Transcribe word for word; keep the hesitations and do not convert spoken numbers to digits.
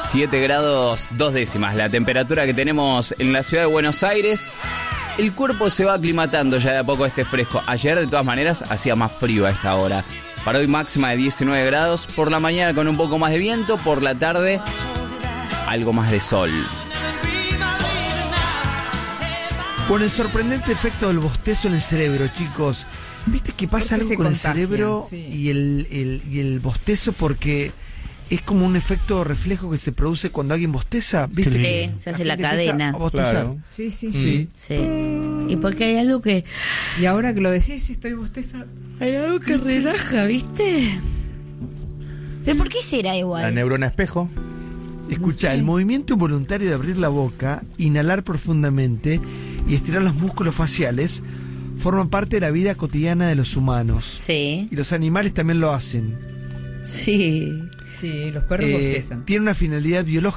siete grados dos décimas, la temperatura que tenemos en la ciudad de Buenos Aires. El cuerpo se va aclimatando ya de a poco a este fresco. Ayer, de todas maneras, hacía más frío a esta hora. Para hoy máxima de diecinueve grados, por la mañana con un poco más de viento, por la tarde algo más de sol. Con el sorprendente efecto del bostezo en el cerebro, chicos. ¿Viste que pasa algo con el cerebro sí. y, el, el, y el bostezo? Porque es como un efecto reflejo que se produce cuando alguien bosteza, ¿viste? Sí, se hace la cadena. Claro. Sí, sí, sí. sí. Y porque hay algo que... Y ahora que lo decís, estoy bostezando. Hay algo que relaja, ¿viste? ¿Pero por qué será igual? La neurona espejo. Escucha, no sé. El movimiento involuntario de abrir la boca, inhalar profundamente y estirar los músculos faciales forman parte de la vida cotidiana de los humanos. Sí. Y los animales también lo hacen. Sí. Sí, los perros Eh, bostezan. tiene una finalidad biológica